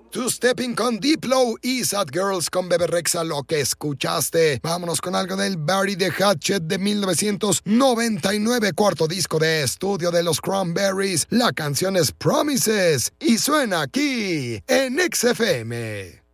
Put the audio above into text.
Two Stepping con Diplo y Sad Girls con Bebe Rexha, lo que escuchaste. Vámonos con algo del Barry the Hatchet de 1999, cuarto disco de estudio de los Cranberries. La canción es Promises y suena aquí en XFM.